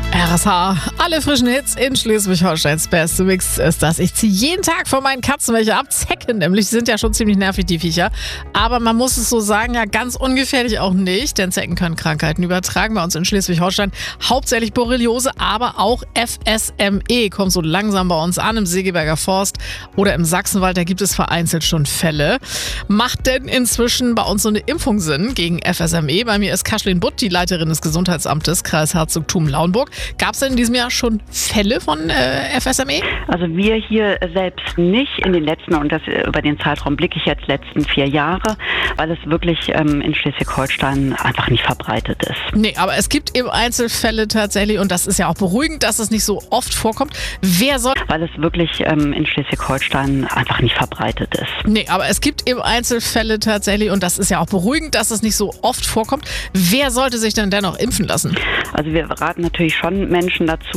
RSH, alle frischen Hits in Schleswig-Holsteins beste Mix ist das. Ich ziehe jeden Tag von meinen Katzen welche ab. Zecken nämlich, die sind ja schon ziemlich nervig, die Viecher. Aber man muss es so sagen, ja ganz ungefährlich auch nicht, denn Zecken können Krankheiten übertragen. Bei uns in Schleswig-Holstein hauptsächlich Borreliose, aber auch FSME kommt so langsam bei uns an. Im Segeberger Forst oder im Sachsenwald, da gibt es vereinzelt schon Fälle. Macht denn inzwischen bei uns so eine Impfung Sinn gegen FSME? Bei mir ist Kaschlin Butt, die Leiterin des Gesundheitsamtes Kreis Herzogtum-Lauenburg. Gab es denn in diesem Jahr schon Fälle von FSME? Also wir hier selbst nicht in den letzten, und das über den Zeitraum blicke ich jetzt, letzten 4 Jahre, weil es wirklich in Schleswig-Holstein einfach nicht verbreitet ist. Nee, aber es gibt eben Einzelfälle tatsächlich und das ist ja auch beruhigend, dass es nicht so oft vorkommt. Weil es wirklich in Schleswig-Holstein einfach nicht verbreitet ist. Nee, aber es gibt eben Einzelfälle tatsächlich und das ist ja auch beruhigend, dass es nicht so oft vorkommt. Wer sollte sich denn dennoch impfen lassen? Also wir raten natürlich schon Menschen dazu,